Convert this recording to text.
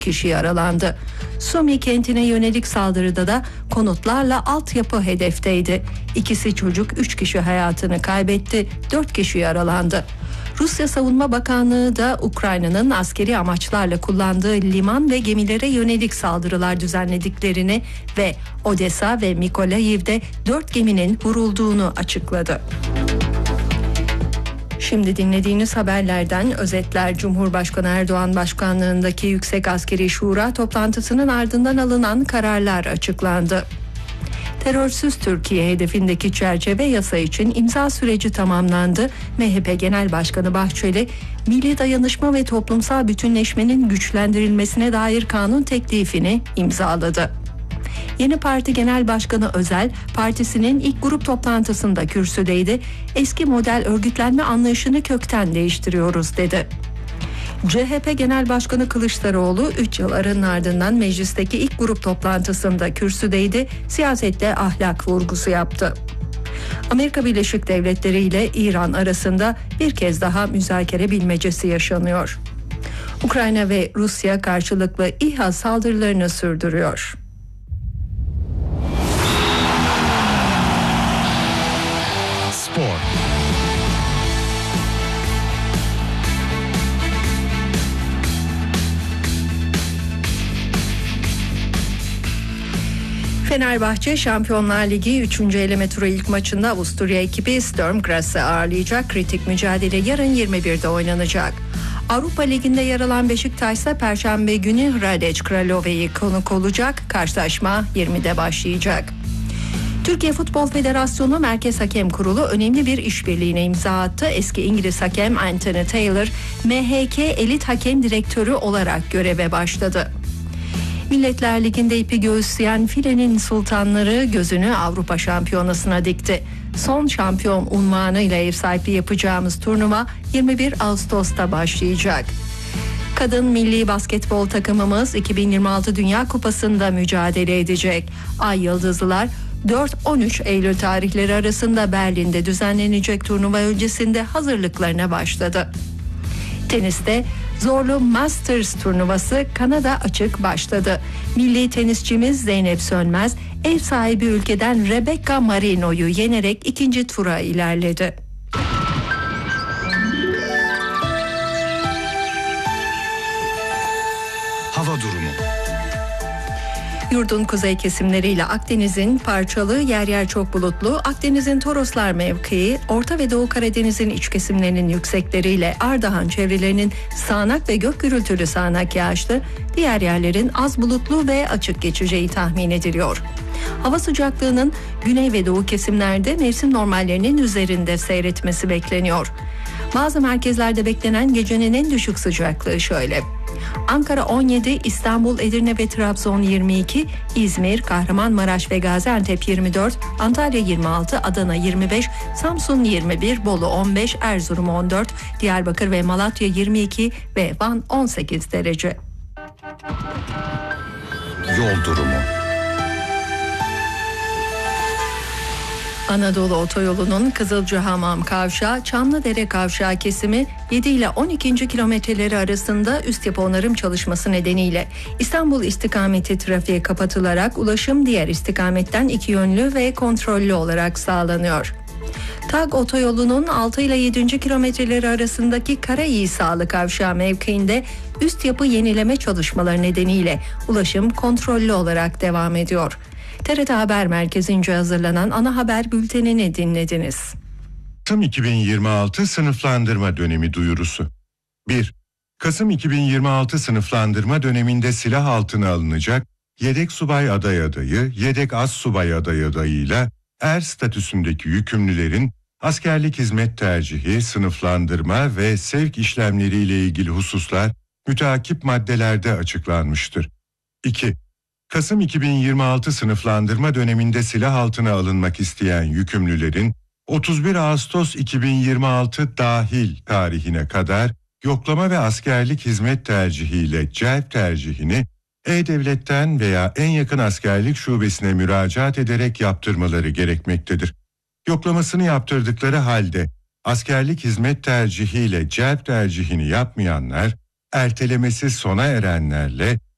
kişi yaralandı. Sumi kentine yönelik saldırıda da konutlarla altyapı hedefteydi. İkisi çocuk, 3 kişi hayatını kaybetti, 4 kişi yaralandı. Rusya Savunma Bakanlığı da Ukrayna'nın askeri amaçlarla kullandığı liman ve gemilere yönelik saldırılar düzenlediklerini ve Odessa ve Mykolaiev'de 4 geminin vurulduğunu açıkladı. Şimdi dinlediğiniz haberlerden özetler. Cumhurbaşkanı Erdoğan başkanlığındaki Yüksek Askeri Şura toplantısının ardından alınan kararlar açıklandı. Terörsüz Türkiye hedefindeki çerçeve yasa için imza süreci tamamlandı. MHP Genel Başkanı Bahçeli, milli dayanışma ve toplumsal bütünleşmenin güçlendirilmesine dair kanun teklifini imzaladı. Yeni Parti Genel Başkanı Özel, partisinin ilk grup toplantısında kürsüdeydi. Eski model örgütlenme anlayışını kökten değiştiriyoruz dedi. CHP Genel Başkanı Kılıçdaroğlu 3 yıl aranın ardından meclisteki ilk grup toplantısında kürsüdeydi. Siyasette ahlak vurgusu yaptı. Amerika Birleşik Devletleri ile İran arasında bir kez daha müzakere bilmecesi yaşanıyor. Ukrayna ve Rusya karşılıklı İHA saldırılarını sürdürüyor. Spor. Fenerbahçe Şampiyonlar Ligi 3. eleme turu ilk maçında Avusturya ekibi Sturm Graz'ı ağırlayacak. Kritik mücadele yarın 21'de oynanacak. Avrupa Ligi'nde yer alan Beşiktaş ise Perşembe günü Hradec Kralove'yi konuk olacak. Karşılaşma 20'de başlayacak. Türkiye Futbol Federasyonu Merkez Hakem Kurulu önemli bir işbirliğine imza attı. Eski İngiliz hakem Anthony Taylor, MHK Elit Hakem Direktörü olarak göreve başladı. Milletler Ligi'nde ipi göğüsleyen filenin sultanları gözünü Avrupa Şampiyonası'na dikti. Son şampiyon unvanıyla ev sahipliği yapacağımız turnuva 21 Ağustos'ta başlayacak. Kadın milli basketbol takımımız 2026 Dünya Kupası'nda mücadele edecek. Ay Yıldızlılar 4-13 Eylül tarihleri arasında Berlin'de düzenlenecek turnuva öncesinde hazırlıklarına başladı. Teniste zorlu Masters turnuvası Kanada açık başladı. Milli tenisçimiz Zeynep Sönmez ev sahibi ülkeden Rebecca Marino'yu yenerek ikinci tura ilerledi. Hava durumu. Yurdun kuzey kesimleriyle Akdeniz'in parçalı yer yer çok bulutlu, Akdeniz'in Toroslar mevkii, Orta ve Doğu Karadeniz'in iç kesimlerinin yüksekleriyle Ardahan çevrelerinin sağanak ve gök gürültülü sağanak yağışlı, diğer yerlerin az bulutlu ve açık geçeceği tahmin ediliyor. Hava sıcaklığının güney ve doğu kesimlerde mevsim normallerinin üzerinde seyretmesi bekleniyor. Bazı merkezlerde beklenen gecenin en düşük sıcaklığı şöyle: Ankara 17, İstanbul, Edirne ve Trabzon 22, İzmir, Kahramanmaraş ve Gaziantep 24, Antalya 26, Adana 25, Samsun 21, Bolu 15, Erzurum 14, Diyarbakır ve Malatya 22 ve Van 18 derece. Yol durumu. Anadolu Otoyolu'nun Kızılcahamam Kavşağı, Çamlıdere Kavşağı kesimi 7 ile 12. kilometreleri arasında üst yapı onarım çalışması nedeniyle İstanbul istikameti trafiğe kapatılarak ulaşım diğer istikametten iki yönlü ve kontrollü olarak sağlanıyor. TAG Otoyolu'nun 6 ile 7. kilometreleri arasındaki Karayiğsalı Kavşağı mevkiinde üst yapı yenileme çalışmaları nedeniyle ulaşım kontrollü olarak devam ediyor. TRT Haber Merkezi'nce hazırlanan ana haber bültenini dinlediniz. Kasım 2026 sınıflandırma dönemi duyurusu. 1. Kasım 2026 sınıflandırma döneminde silah altına alınacak yedek subay aday adayı, yedek az subay aday adayıyla er statüsündeki yükümlülerin askerlik hizmet tercihi, sınıflandırma ve sevk işlemleriyle ilgili hususlar müteakip maddelerde açıklanmıştır. 2. Kasım 2026 sınıflandırma döneminde silah altına alınmak isteyen yükümlülerin 31 Ağustos 2026 dahil tarihine kadar yoklama ve askerlik hizmet tercihiyle celp tercihini E-Devlet'ten veya en yakın askerlik şubesine müracaat ederek yaptırmaları gerekmektedir. Yoklamasını yaptırdıkları halde askerlik hizmet tercihiyle celp tercihini yapmayanlar, ertelemesi sona erenlerle